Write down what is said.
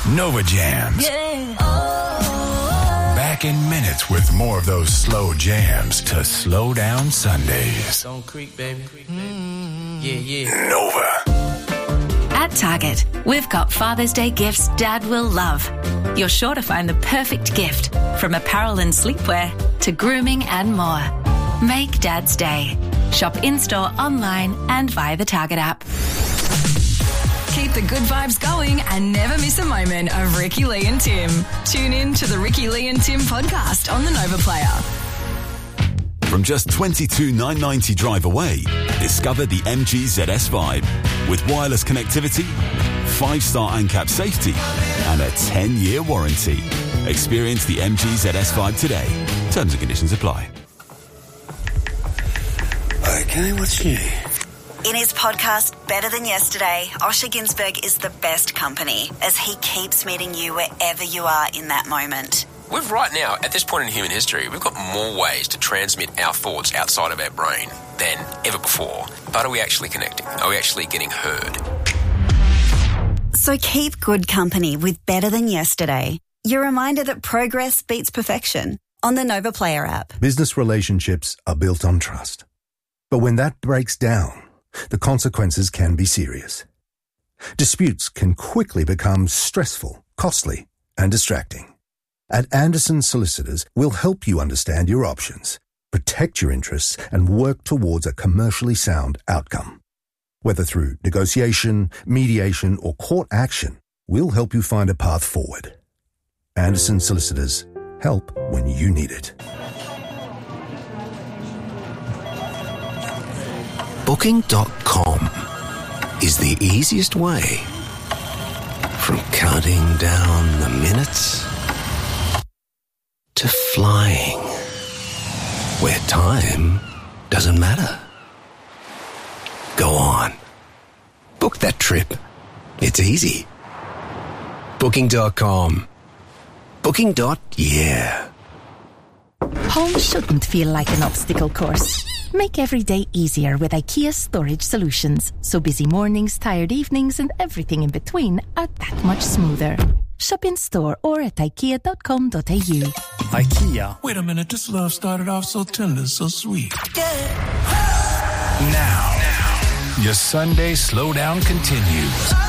Nova Jams. Back in minutes with more of those slow jams to slow down Sundays. Don't creep, baby. Yeah. Nova. At Target, we've got Father's Day gifts Dad will love. You're sure to find the perfect gift, from apparel and sleepwear to grooming and more. Make Dad's day. Shop in-store, online and via the Target app. Keep the good vibes going and never miss a moment of Ricky Lee and Tim. Tune in to the Ricky Lee and Tim podcast on the Nova Player. From just $22,990 drive away, discover the MG ZS Vibe with wireless connectivity, 5-star ANCAP safety, and a 10-year warranty. Experience the MG ZS Vibe today. Terms and conditions apply. Okay, what's new? In his podcast, Better Than Yesterday, Osher Günsberg is the best company as he keeps meeting you wherever you are in that moment. We've right now, at this point in human history, we've got more ways to transmit our thoughts outside of our brain than ever before. But are we actually connecting? Are we actually getting heard? So keep good company with Better Than Yesterday. Your reminder that progress beats perfection on the Nova Player app. Business relationships are built on trust. But when that breaks down, the consequences can be serious. Disputes can quickly become stressful, costly, and distracting. At Anderson Solicitors, we'll help you understand your options, protect your interests, and work towards a commercially sound outcome. Whether through negotiation, mediation, or court action, we'll help you find a path forward. Anderson Solicitors, help when you need it. Booking.com is the easiest way from counting down the minutes to flying where time doesn't matter. Go on. Book that trip. It's easy. Booking.com. Booking.yeah. Home shouldn't feel like an obstacle course. Make every day easier with IKEA Storage Solutions, so busy mornings, tired evenings, and everything in between are that much smoother. Shop in store or at ikea.com.au. IKEA. Wait a minute, this love started off so tender, so sweet. Now, your Sunday slowdown continues.